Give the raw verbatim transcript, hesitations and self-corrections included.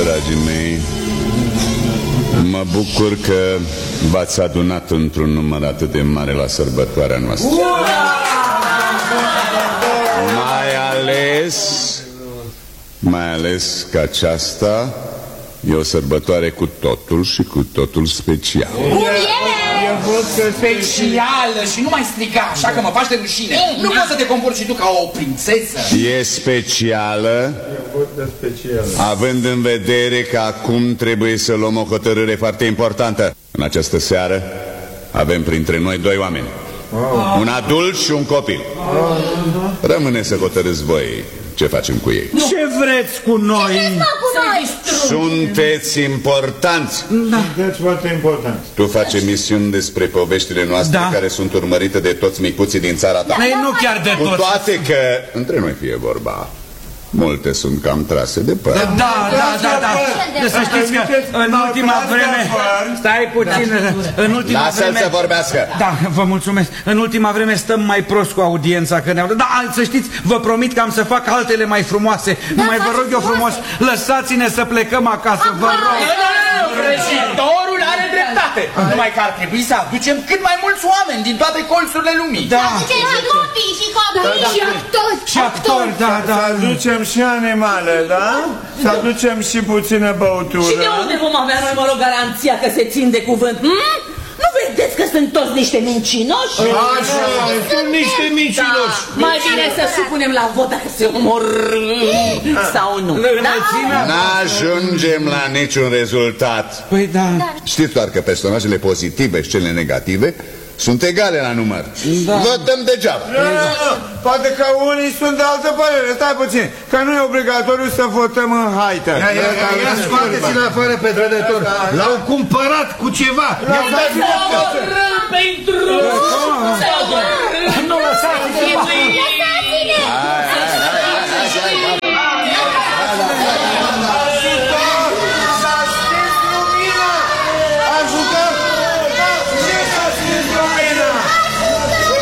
dragii mei, mă bucur că v-ați adunat într-un număr atât de mare la sărbătoarea noastră. Mai ales, mai ales că aceasta e o sărbătoare cu totul și cu totul special. Specială și nu mai striga, așa că mă faci de rușine. Nu poți să te comporți și tu ca o prințesă. E specială, având în vedere că acum trebuie să luăm o hotărâre foarte importantă. În această seară avem printre noi doi oameni, un adult și un copil. Rămâne să hotărâți voi ce facem cu ei. Ce vreți cu noi? Sunteți importanți. Da. Sunteți foarte importanți. Tu faci emisiuni despre poveștile noastre, da, care sunt urmărite de toți micuții din țara ta. Ei, nu chiar de cu toți. Cu toate că, între noi fie vorba, multe sunt cam trase de păr. Da, da, da, da. De să știți că în ultima vreme... Stai puțin, în ultima Lasă-l vreme... să vorbească. Da, vă mulțumesc. În ultima vreme stăm mai prost cu audiența, că ne-au... Da, să știți, vă promit că am să fac altele mai frumoase. Numai vă rog eu frumos, lăsați-ne să plecăm acasă, vă rog. Vrăjitorul are dreptate. Numai că ar trebui să aducem cât mai mulți oameni din toate colțurile lumii. Da. Aducem și copii și copii și actori. Și actori, da, da. Să aducem și animale, da? Să aducem și puțină băutură. Și de unde vom avea noi, mă rog, garanția că se țin de cuvânt? Hmm? Nu vedeți că sunt toți niște mincinoși? Așa, sunt niște mincinoși. Da. Mai bine să supunem la vot dacă se omor sau nu. Da? N-ajungem la niciun rezultat. Păi da. Știți doar că personajele pozitive și cele negative sunt egale la număr. Da. Votăm degeaba. Nu, nu, nu. Poate că unii sunt de altă părere. Stai puțin, că nu e obligatoriu să votăm în haită. Ia, ia, ia, ia scoateți-l afară pe trădător. L-au cumpărat cu ceva. Pentru...